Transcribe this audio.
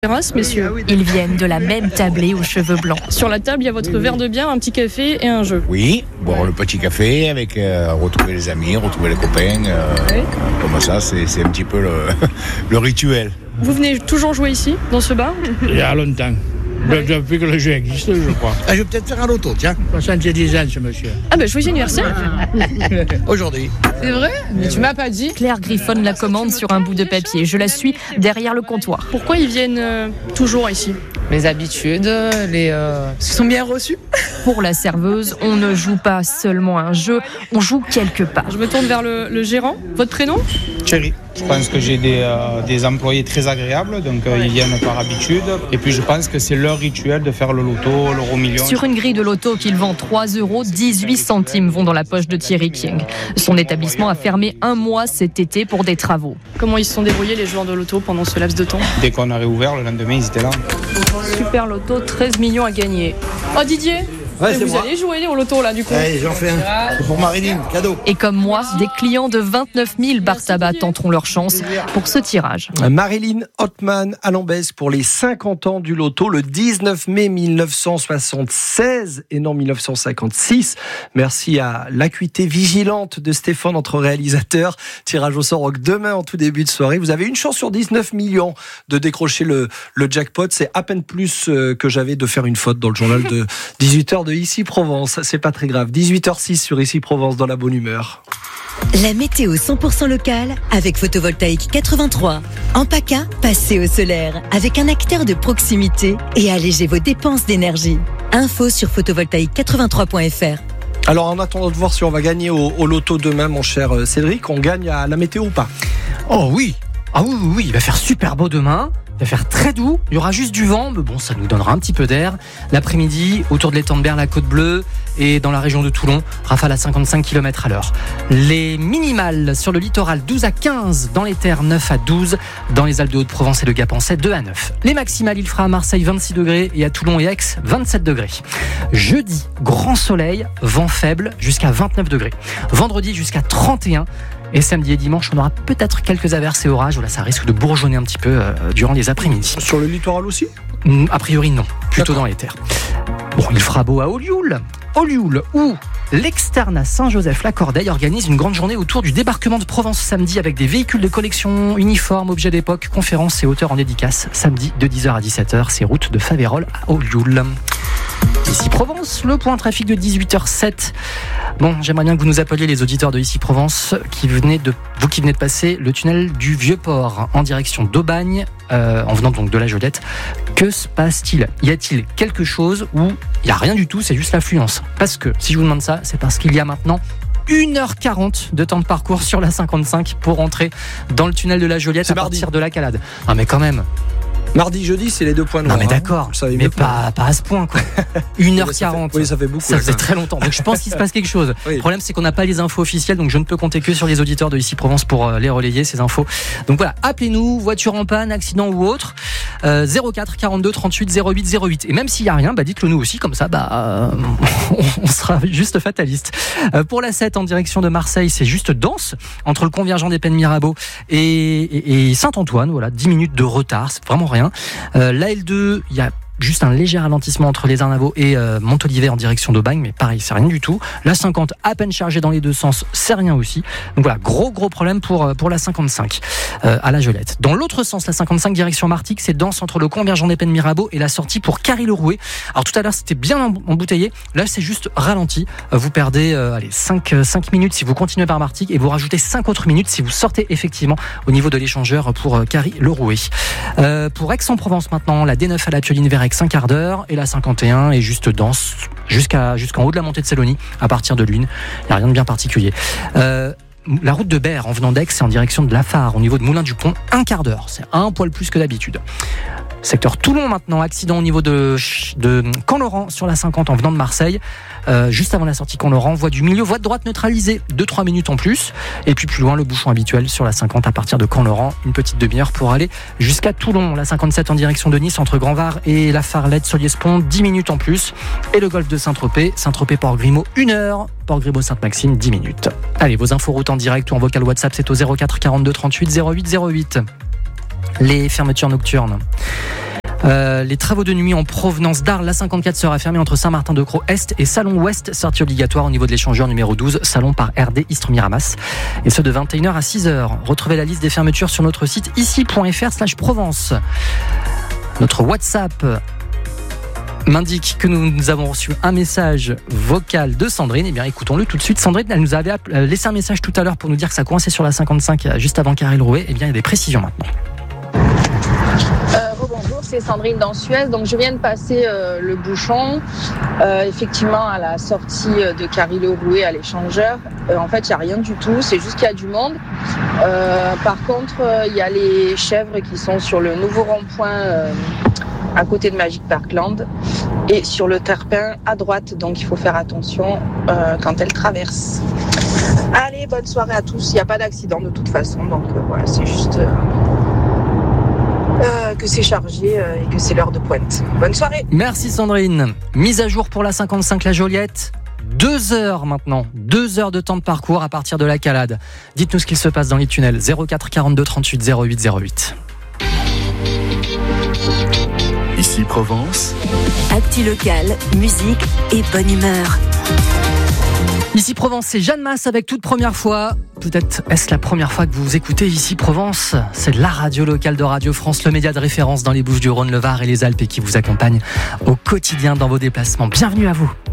terrasse, messieurs. Ils viennent de la même tablée aux cheveux blancs. Sur la table, il y a votre verre de bière, un petit café et un jeu. Oui, boire le petit café avec retrouver les amis, retrouver les copains. Comme ça, c'est un petit peu le rituel. Vous venez toujours jouer ici, dans ce bar ? Il y a longtemps. Depuis que le jeu existe, je crois. Je vais peut-être faire un loto, tiens. 70 ans, ce monsieur. Ah ben, joyeux anniversaire. Aujourd'hui. C'est vrai ? Mais tu m'as pas dit. Claire griffonne la commande sur un bout de papier. Je la suis derrière le comptoir. Pourquoi ils viennent toujours ici ? Les habitudes, ils sont bien reçus. Pour la serveuse, on ne joue pas seulement un jeu, on joue quelque part. Je me tourne vers le gérant. Votre prénom ? Thierry. Je pense que j'ai des employés très agréables, donc ils viennent par habitude. Et puis je pense que c'est leur rituel de faire le loto, l'euro million. Sur une grille de loto qu'il vend 3 €, 18 centimes vont dans la poche de Thierry King. Son établissement a fermé 1 mois cet été pour des travaux. Comment ils se sont débrouillés, les joueurs de loto, pendant ce laps de temps ? Dès qu'on a réouvert, le lendemain, ils étaient là. Super loto, 13 millions à gagner. Oh Didier ? Ouais, c'est vous moi. allez jouer au loto là du coup ? Allez, j'en fais un. C'est pour Marilyn, cadeau. Et comme moi, des clients de 29 000 bar tabac tenteront leur chance pour ce tirage. Marilyn Hotman à Lambesc pour les 50 ans du loto, le 19 mai 1976 et non 1956. Merci à l'acuité vigilante de Stéphane, notre réalisateur. Tirage au sort demain en tout début de soirée. Vous avez une chance sur 19 millions de décrocher le jackpot. C'est à peine plus que j'avais de faire une faute dans le journal de 18h de Ici Provence. C'est pas très grave. 18h06 sur Ici Provence dans la bonne humeur. La météo 100% locale avec Photovoltaïque 83. En PACA, passez au solaire avec un acteur de proximité et allégez vos dépenses d'énergie. Info sur photovoltaïque83.fr. Alors en attendant de voir si on va gagner au loto demain, mon cher Cédric, on gagne à la météo ou pas ? Oh oui. Ah oui, il va faire super beau demain. Il va faire très doux, il y aura juste du vent, mais bon, ça nous donnera un petit peu d'air. L'après-midi, autour de l'étang de Berre, la Côte Bleue et dans la région de Toulon, rafale à 55 km/h. Les minimales sur le littoral, 12 à 15 dans les terres, 9 à 12 dans les Alpes de Haute-Provence et le Gap-en-Sey, 2 à 9. Les maximales, il fera à Marseille 26 degrés et à Toulon et Aix 27 degrés. Jeudi, grand soleil, vent faible jusqu'à 29 degrés. Vendredi jusqu'à 31. Et samedi et dimanche, on aura peut-être quelques averses et orages. Là, ça risque de bourgeonner un petit peu durant les après-midi. Sur le littoral aussi ? A priori, non. Plutôt dans les terres. Bon, il fera beau à Olioul, où l'Externat Saint-Joseph-la-Cordeille organise une grande journée autour du débarquement de Provence samedi avec des véhicules de collection, uniformes, objets d'époque, conférences et auteurs en dédicace. Samedi de 10h à 17h, c'est route de Faverolles à Olioul. Ici Provence, le point trafic de 18h07. Bon, j'aimerais bien que vous nous appeliez les auditeurs de Ici Provence qui venez de passer le tunnel du Vieux-Port en direction d'Aubagne, en venant donc de la Jolette. Que se passe-t-il ? Y a-t-il quelque chose ou il n'y a rien du tout, c'est juste l'affluence ? Parce que, si je vous demande ça, c'est parce qu'il y a maintenant 1h40 de temps de parcours sur la 55 pour entrer dans le tunnel de la Joliette à partir de la Calade. Ah mais quand même. Mardi, jeudi, c'est les 2 points noirs. Non mais d'accord, mais pas à ce point quoi. 1h40. Oui, ça fait beaucoup. Ça faisait très longtemps. Donc je pense qu'il se passe quelque chose. Oui. Le problème c'est qu'on n'a pas les infos officielles, donc je ne peux compter que sur les auditeurs de Ici Provence pour les relayer ces infos. Donc voilà, appelez-nous, voiture en panne, accident ou autre, 04 42 38 08 08. Et même s'il n'y a rien, dites-le nous aussi, comme ça on sera juste fataliste. Pour la 7 en direction de Marseille, c'est juste dense entre le convergent des Pennes Mirabeau et Saint-Antoine. Voilà, 10 minutes de retard, c'est vraiment rien. La L2, il y a juste un léger ralentissement entre les Arnavaux et Montolivet en direction d'Aubagne, mais pareil, c'est rien du tout. La 50, à peine chargée dans les deux sens, c'est rien aussi. Donc voilà, gros problème pour la 55 à la Jolette. Dans l'autre sens, la 55 direction Martigues, c'est dense entre le convergent des Pennes Mirabeau et la sortie pour Carry-le-Rouet. Alors tout à l'heure, c'était bien embouteillé. Là, c'est juste ralenti. Vous perdez 5 minutes si vous continuez par Martigues et vous rajoutez 5 autres minutes si vous sortez effectivement au niveau de l'échangeur pour Carry-le-Rouet. Pour Aix-en-Provence maintenant, la D9 à la Pioline vers Aix, un quart d'heure, et la 51 est juste dense jusqu'en haut de la montée de Célonie à partir de Lune. Il n'y a rien de bien particulier. La route de Berre en venant d'Aix, c'est en direction de Lafare au niveau de Moulin-du-Pont, un quart d'heure, c'est un poil plus que d'habitude. Secteur Toulon maintenant, accident au niveau de Camp-Laurent sur la 50 en venant de Marseille, juste avant la sortie Camp-Laurent, voie du milieu, voie de droite neutralisée, 2-3 minutes en plus, et puis plus loin le bouchon habituel sur la 50 à partir de Camp-Laurent, une petite demi-heure pour aller jusqu'à Toulon. La 57 en direction de Nice entre Grand-Var et la Farlette sur Liespont, 10 minutes en plus, et le golfe de Saint-Tropez, Port-Grimaud, 1 heure, Port-Grimaud-Sainte-Maxime, 10 minutes. Allez, vos infos routes en direct ou en vocal WhatsApp, c'est au 04 42 38 08 08. Les fermetures nocturnes. Les travaux de nuit en provenance d'Arles, la 54 sera fermée entre Saint-Martin-de-Crau Est et Salon Ouest, sortie obligatoire au niveau de l'échangeur numéro 12, Salon par RD Istres-Miramas, et ce de 21h à 6h. Retrouvez la liste des fermetures sur notre site ici.fr/Provence. Notre WhatsApp m'indique que nous avons reçu un message vocal de Sandrine. Eh bien, écoutons-le tout de suite. Sandrine, elle nous avait laissé un message tout à l'heure pour nous dire que ça coinçait sur la 55 juste avant Carré-le-Rouet. Eh bien, il y a des précisions maintenant. Bonjour, c'est Sandrine dans Suez. Donc, je viens de passer le bouchon. Effectivement, à la sortie de Carré-le-Rouet à l'échangeur, en fait, il n'y a rien du tout. C'est juste qu'il y a du monde. Par contre, il y a les chèvres qui sont sur le nouveau rond-point à côté de Magic Parkland et sur le terre-plein à droite. Donc, il faut faire attention quand elles traversent. Allez, bonne soirée à tous. Il n'y a pas d'accident de toute façon. Donc, voilà, c'est juste que c'est chargé et que c'est l'heure de pointe. Bonne soirée. Merci Sandrine. Mise à jour pour la 55 La Joliette. 2 heures maintenant, 2 heures de temps de parcours à partir de la Calade. Dites-nous ce qu'il se passe dans les tunnels. 04 42 38 08 08. Ici Provence. Actu local, musique et bonne humeur. Ici Provence, c'est Jeanne Masse avec Toute Première Fois. Peut-être est-ce la première fois que vous écoutez Ici Provence. C'est la radio locale de Radio France, le média de référence dans les Bouches-du-Rhône, le Var et les Alpes et qui vous accompagne au quotidien dans vos déplacements. Bienvenue à vous.